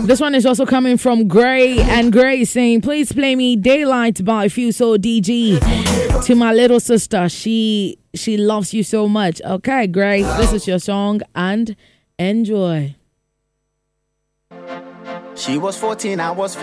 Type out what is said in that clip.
This one is also coming from Gray, and Gray saying, please play me Daylight by Fuso DG to my little sister. She loves you so much. Okay, Gray, this is your song and enjoy. She was 14, I was 15.